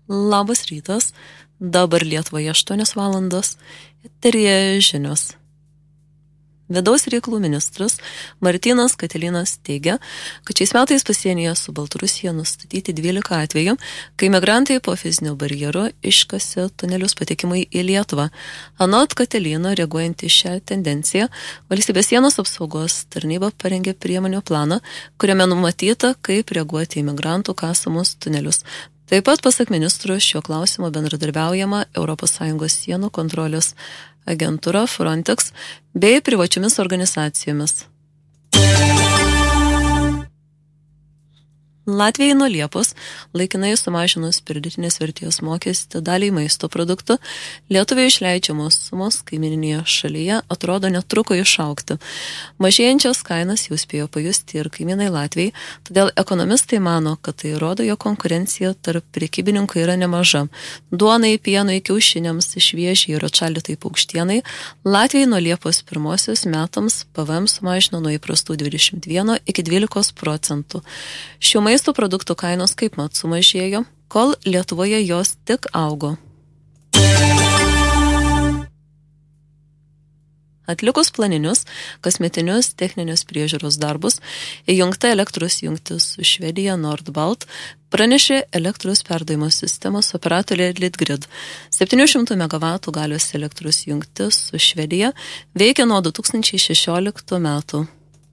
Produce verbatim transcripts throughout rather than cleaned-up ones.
Labas rytas, dabar Lietuvoje aštuonios valandos, eteryje žinios. Vidaus reikalų ministras Martynas Katilinas teigia, kad šiais metais pasienyje su Baltarusija nustatyti dvylika atvejų, kai migrantai po fizinių barjerų iškasė tunelius patekimui į Lietuvą. Anot Katilino, reaguojant į šią tendenciją, Valstybės sienos apsaugos tarnyba parengė priemonių planą, kuriame numatyta, kaip reaguoti į migrantų kasamus tunelius. Taip pat, pasak ministro, šiuo klausimu bendradarbiaujama Europos Sąjungos sienų kontrolės agentūra Frontex bei privačiomis organizacijomis. Latvijai nuo Liepos, laikinai sumažinus pridėtinės vertės mokestį daliai maisto produktų, Lietuvai išleidžiamos sumos kaimininėje šalyje atrodo netruko išaugti. Mažėjančias kainas jau spėjo pajusti ir kaimynai Latvijai, todėl ekonomistai mano, kad tai rodo, jo konkurencija tarp prekybininkų yra nemaža. Duonai, pienui, kiaušiniams, šviežiai ir atšaldytai paukštienai Latvijai nuo Liepos pirmosios metams P V M sumažino nuo įprastų dvidešimt vieno iki dvylikos procentų. Šių maisto produktų kainos kaip mat sumažėjo, kol Lietuvoje jos tik augo. Atlikus planinius, kasmetinius techninės priežiūros darbus, įjungta elektros jungtis su Švedija Nordbalt pranešė elektros perdavimo sistemos operatorė Litgrid. septynių šimtų megavatų galios elektros jungtis su Švedija veikia nuo du tūkstančiai šešioliktų metų.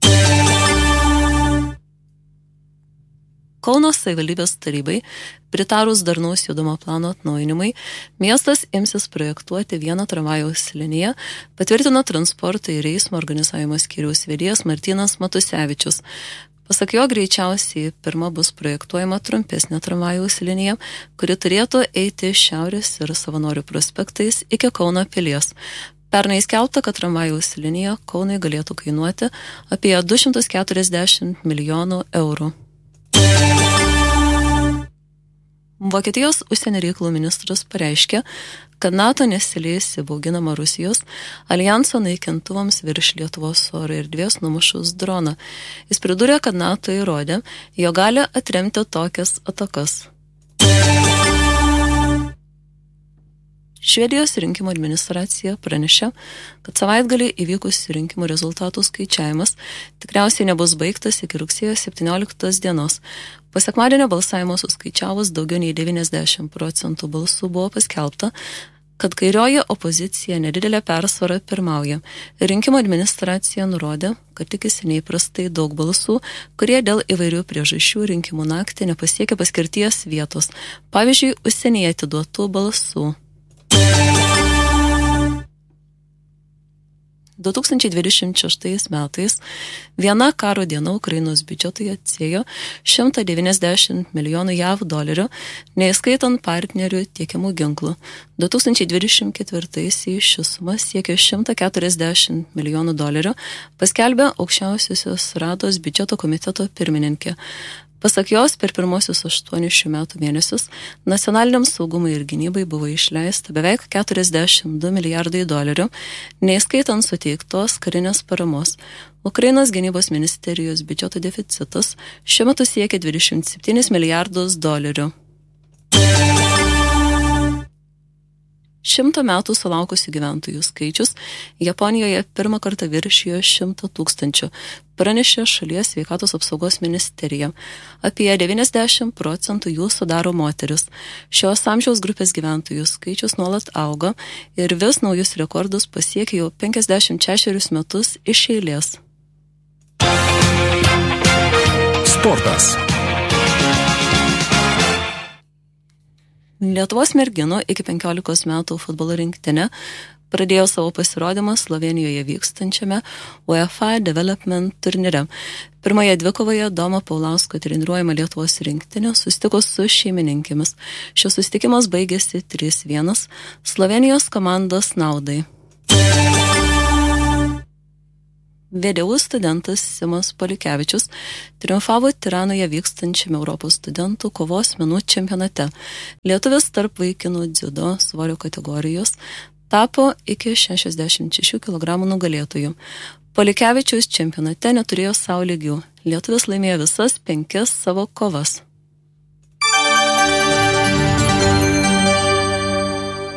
Kauno savivaldybės tarybai, pritarus darnaus judumo plano atnaujinimui, miestas imsis projektuoti vieną tramvajaus liniją, patvirtino transporto ir eismo organizavimo skyriaus vedėjas Martynas Matusevičius. Pasak jo, greičiausiai pirma bus projektuojama trumpesnė tramvajaus linija, kuri turėtų eiti Šiaurės ir Savanorių prospektais iki Kauno pilies. Pernai skelbta, kad tramvajaus linija Kaunui galėtų kainuoti apie du šimtus keturiasdešimt milijonų eurų. Vokietijos užsienio reikalų ministras pareiškė, kad NATO nesileis į bauginamą Rusijos alijanso naikintuvams virš Lietuvos oro erdvės numušus droną. Jis pridūrė, kad NATO įrodė, jo gali atremti tokias atakas. Švedijos rinkimų administracija pranešė, kad savaitgalį įvykus rinkimų rezultatų skaičiavimas tikriausiai nebus baigtas iki rugsėjo septynioliktos dienos. Po sekmadienio balsavimo suskaičiavus daugiau nei devyniasdešimt procentų balsų buvo paskelbta, kad kairioji opozicija nedidelė persvara pirmauja. Rinkimų administracija nurodė, kad tikisi neįprastai daug balsų, kurie dėl įvairių priežasčių rinkimų naktį nepasiekė paskirties vietos. Pavyzdžiui, užsienyje atiduotų balsų. du tūkstančiai dvidešimt šeštais metais viena karo diena Ukrainos biudžetui atsėjo šimtą devyniasdešimt milijonų jav dolerių, neįskaitant partnerių tiekiamų ginklų. du tūkstančiai dvidešimt ketvirtaisiais ši suma siekė šimtą keturiasdešimt milijonų dolerių, paskelbė aukščiausiosios rados biudžeto komiteto pirmininkė. Pasak jos, per pirmosius aštuonis šių metų mėnesius nacionaliniam saugumui ir gynybai buvo išleista beveik keturiasdešimt du milijardai dolerių, neįskaitant suteiktos karinės paramos. Ukrainos gynybos ministerijos biudžeto deficitas šiuo metu siekia dvidešimt septynis milijardus dolerių. Šimto metų sulaukusių gyventojų skaičius Japonijoje pirmą kartą viršijo šimtą tūkstančių, pranešė šalies sveikatos apsaugos ministerija. Apie devyniasdešimt procentų jų sudaro moteris. Šios amžiaus grupės gyventojų skaičius nuolat auga ir vis naujus rekordus pasiekė jau penkiasdešimt šešerius metus iš eilės. Sportas. Lietuvos merginų iki penkiolikos metų futbolo rinktinė pradėjo savo pasirodymą Slovėnijoje vykstančiame UEFA Development turnyre. Pirmoje dvikovoje Domo Paulausko treniruojama Lietuvos rinktinė susitiko su šeimininkėmis. Šis susitikimas baigėsi trys vienas Slovėnijos komandos naudai. V D U studentas Simas Polikevičius triumfavo Tiranoje vykstančiame Europos studentų kovos menų čempionate. Lietuvis tarp vaikinų dziudo svorio kategorijos tapo iki šešiasdešimt šešių kilogramų nugalėtojų. Polikevičius čempionate neturėjo sau lygių. Lietuvis laimėjo visas penkias savo kovas.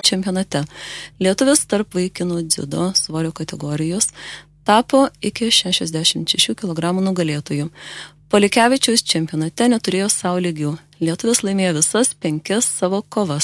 čempionate. Lietuvis tarp vaikinų dziudo svorio kategorijos tapo iki šešiasdešimt šešių kilogramų nugalėtojų. Polikevičiaus čempionate neturėjo sau lygių. Lietuvis laimėjo visas penkias savo kovas.